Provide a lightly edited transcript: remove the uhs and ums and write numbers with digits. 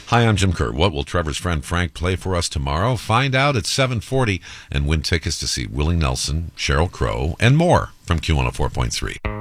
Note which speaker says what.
Speaker 1: Hi, I'm Jim Kerr. What will Trevor's friend Frank play for us tomorrow? Find out at 7:40 and win tickets to see Willie Nelson, Sheryl Crow, and more from Q104.3.